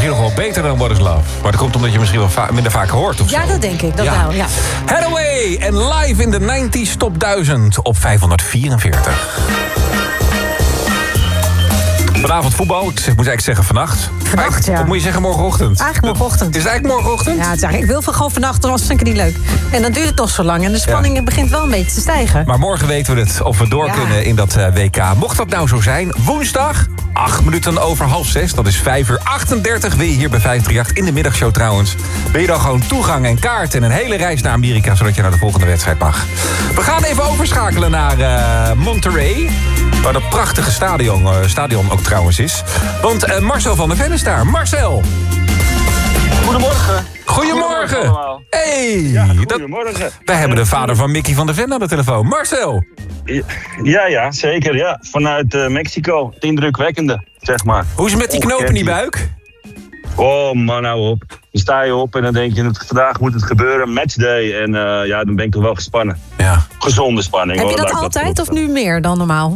misschien nog wel beter dan What is Love. Maar dat komt omdat je misschien wel minder vaak hoort of zo. Ja, dat denk ik. Dat wel, ja. Hathaway en Live in de 90s Top 1000 op 544. Vanavond voetbal. Ik moet eigenlijk zeggen vannacht. Vannacht, ja. Of moet je zeggen morgenochtend? Eigenlijk morgenochtend. Is het eigenlijk morgenochtend? Ja, het is eigenlijk, ik wil van gewoon vannacht, anders vind ik het niet leuk. En dan duurt het toch zo lang en de spanning begint wel een beetje te stijgen. Maar morgen weten we het of we door kunnen in dat WK. Mocht dat nou zo zijn, woensdag, 8 minuten over 5:30. Dat is 5:38. Wil je hier bij 538 in de middagshow trouwens. Wil je dan gewoon toegang en kaart en een hele reis naar Amerika, zodat je naar de volgende wedstrijd mag. We gaan even overschakelen naar Monterrey. Waar dat prachtige stadion ook trouwens is. Want Marcel van der Ven is daar. Marcel. Goedemorgen. Goedemorgen. Allemaal. Hey. Ja, goedemorgen. Wij hebben de vader van Mickey van der Ven aan de telefoon. Marcel. Ja, zeker. Ja. Vanuit Mexico. Het indrukwekkende, zeg maar. Hoe is het met die knoop in die buik? Oh man, hou op. Dan sta je op en dan denk je, vandaag moet het gebeuren, matchday. En dan ben ik toch wel gespannen. Ja. Gezonde spanning. Heb je dat altijd of nu meer dan normaal?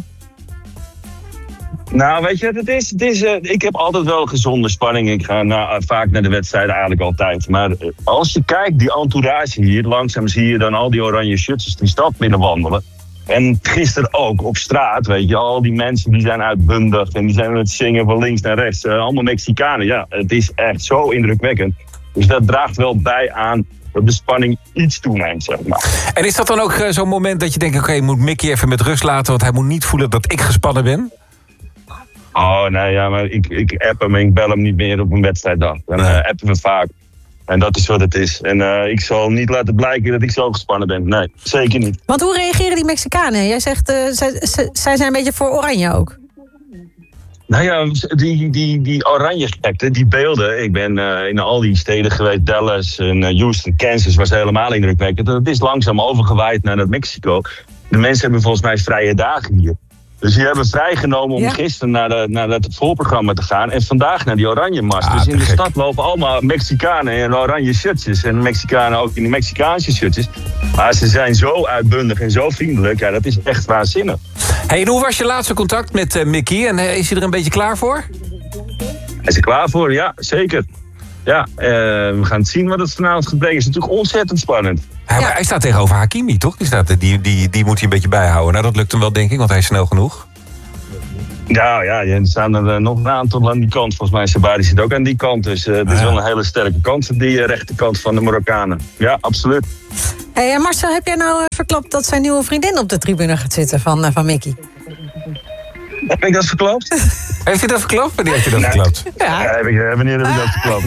Nou, weet je, het is ik heb altijd wel gezonde spanning. Ik ga vaak naar de wedstrijden, eigenlijk altijd. Maar als je kijkt, die entourage hier, langzaam zie je dan al die oranje shirts die stad binnenwandelen. En gisteren ook op straat, weet je, al die mensen die zijn uitbundig en die zijn aan het zingen van links naar rechts. Allemaal Mexicanen, ja, het is echt zo indrukwekkend. Dus dat draagt wel bij aan dat de spanning iets toeneemt, zeg maar. En is dat dan ook zo'n moment dat je denkt, oké, moet Mickey even met rust laten, want hij moet niet voelen dat ik gespannen ben? Oh, nee, ja, maar ik app hem en ik bel hem niet meer op een wedstrijddag. Dan appen we vaak. En dat is wat het is. En ik zal niet laten blijken dat ik zo gespannen ben. Nee, zeker niet. Want hoe reageren die Mexicanen? Jij zegt, zij zijn een beetje voor oranje ook. Nou ja, die oranje gekte, die beelden. Ik ben in al die steden geweest, Dallas en Houston, Kansas, was helemaal indrukwekkend. Dat is langzaam overgewaaid naar Mexico. De mensen hebben volgens mij vrije dagen hier. Dus die hebben vrijgenomen om gisteren naar het voorprogramma te gaan. En vandaag naar die oranje mars. Dus in de stad lopen allemaal Mexicanen in oranje shirtjes. En Mexicanen ook in die Mexicaanse shirtjes. Maar ze zijn zo uitbundig en zo vriendelijk. Ja, dat is echt waanzinnig. Hey, en hoe was je laatste contact met Mickey? En is hij er een beetje klaar voor? Hij is er klaar voor, ja, zeker. Ja, we gaan zien wat het vanavond gaat brengen. Het is natuurlijk ontzettend spannend. Hij staat tegenover Hakimi, toch? Die moet hij een beetje bijhouden. Nou, dat lukt hem wel, denk ik, want hij is snel genoeg. Nou ja, er staan er nog een aantal aan die kant. Volgens mij Sabari zit ook aan die kant. Dus het is wel een hele sterke kant, die rechterkant van de Marokkanen. Ja, absoluut. Hey, Marcel, heb jij nou verklapt dat zijn nieuwe vriendin op de tribune gaat zitten van Mickey? Heb ik dat verklapt? Heeft hij dat verklapt? Wanneer heb je dat verklapt? Ja, wanneer heb ik dat verklapt?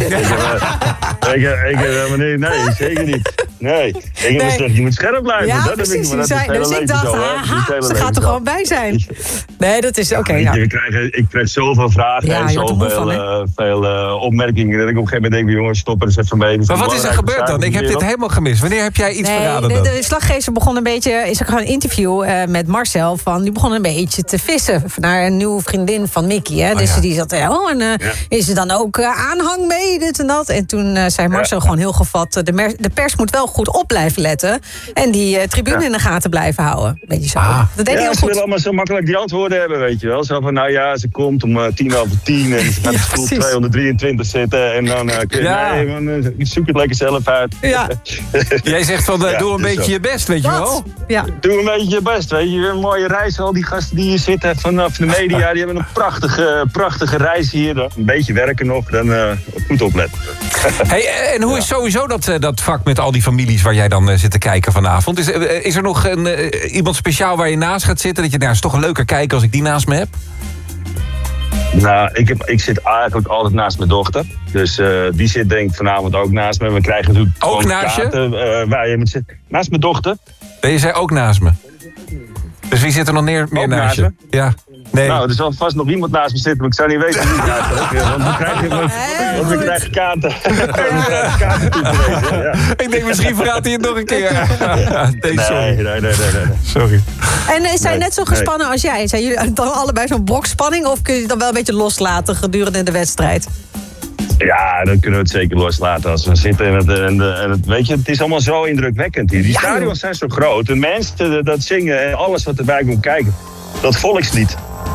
Nee, zeker niet. Nee, ik heb gezegd, je moet scherp blijven. Ja, dat precies. Heb ik, Dus ik dacht, ze gaat er gewoon bij zijn. Nee, dat is oké. Ik krijg zoveel vragen en zoveel opmerkingen dat ik op een gegeven moment denk, jongens, stop er eens even mee. Maar wat is er gebeurd dan? Ik heb dit helemaal gemist. Wanneer heb jij iets verraden dan? De slaggever begon een beetje, is ook gewoon een interview met Marcel. Die begon een beetje te vissen naar een nieuwe vriendin van Mickey. Hè? Dus die zat is er dan ook aanhang mee, dit en dat. En toen zei Marcel gewoon heel gevat, de pers moet wel goed op blijven letten. En die tribune in de gaten blijven houden. Beetje zo. Dat deed hij heel goed. Ze willen allemaal zo makkelijk die antwoorden hebben, weet je wel. Zo van, nou ja, ze komt om 10:10 en ze gaat op stoel 223 zitten. En dan zoek het lekker zelf uit. Ja. Jij zegt van, doe een beetje je best, weet je wel. Ja. Doe een beetje je best, weet je. Een mooie reis, al die gasten die hier zitten vanaf de media. Die hebben een prachtige reis hier. Een beetje werken nog, dan goed opletten. Hey, en hoe is sowieso dat vak met al die families waar jij dan zit te kijken vanavond? Is er nog iemand speciaal waar je naast gaat zitten? Dat je, is toch leuker kijken als ik die naast me heb? Nou, ik zit eigenlijk altijd naast mijn dochter. Dus die zit denk ik vanavond ook naast me. We krijgen natuurlijk ook naast je? Waar je moet zitten. Naast mijn dochter. Je zei ook naast me. Dus wie zit er nog meer naast je? Ja. Nee. Nou, er zal vast nog iemand naast me zitten, maar ik zou niet weten wie naast me. Want we krijgen kaarten. Ik denk, misschien verraadt hij het nog een keer. Nee. Sorry. En is hij net zo gespannen als jij? Zijn jullie dan allebei zo'n bokspanning? Of kun je het dan wel een beetje loslaten gedurende de wedstrijd? Ja, dan kunnen we het zeker loslaten als we zitten. En weet je, het is allemaal zo indrukwekkend hier. Die stadions zijn zo groot. De mensen dat zingen en alles wat erbij komt kijken. Dat volkslied.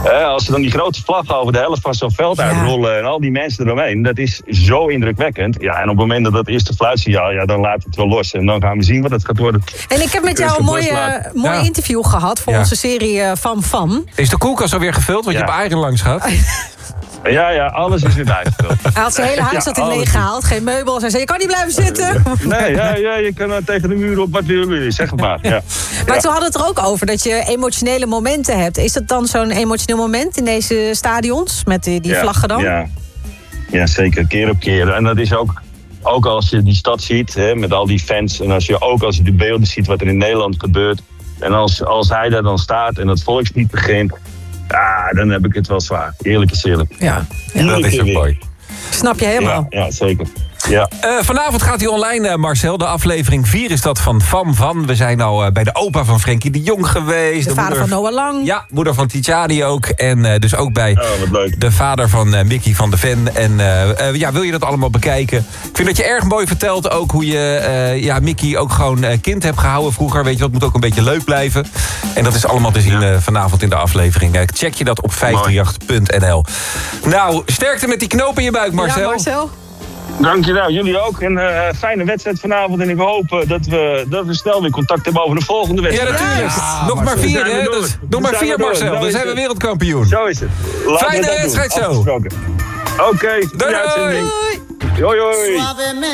Als ze dan die grote vlag over de helft van zo'n veld uitrollen... en al die mensen eromheen, dat is zo indrukwekkend. Ja, en op het moment dat dat eerste fluitsignaal... dan laat het wel los en dan gaan we zien wat het gaat worden. En ik heb met jou een mooi interview gehad... voor onze serie Fam. Is de koelkast alweer gevuld? Want je hebt eieren langs gehad. Ja, alles is weer bijgevuld. Hij had zijn hele huis leeg gehaald. Geen meubels. Hij zei, je kan niet blijven zitten. Nee, je kan tegen de muur op wat wil je, zeg het maar. Ja. Maar toen hadden we het er ook over dat je emotionele momenten hebt. Is dat dan zo'n emotioneel moment in deze stadions? Met die vlaggen dan? Ja, zeker. Keer op keer. En dat is ook als je die stad ziet, hè, met al die fans. En als je de beelden ziet wat er in Nederland gebeurt. En als hij daar dan staat en het volkslied begint... Ja, dan heb ik het wel zwaar. Eerlijk is eerlijk. Ja, dat is ook mooi. Snap je helemaal. Ja, zeker. Ja. Vanavond gaat hij online, Marcel. De aflevering 4 is dat van Fam Van. We zijn al bij de opa van Frenkie de Jong geweest. De vader van Noah Lang. Ja, moeder van Tijani ook. En dus ook bij de vader van Mickey van de Ven. En wil je dat allemaal bekijken? Ik vind dat je erg mooi vertelt ook hoe je Mickey ook gewoon kind hebt gehouden vroeger. Weet je, dat moet ook een beetje leuk blijven. En dat is allemaal te zien vanavond in de aflevering. Check je dat op 538.nl. Nou, sterkte met die knoop in je buik, Marcel. Ja, Marcel. Dankjewel, jullie ook. Een fijne wedstrijd vanavond. En ik hoop dat we snel weer contact hebben over de volgende wedstrijd. Ja, natuurlijk. Nog maar 4, hè? Nog maar 4, Marcel. Dan zijn we wereldkampioen. Zo is het. Fijne wedstrijd zo. Oké. Doei. Hoi.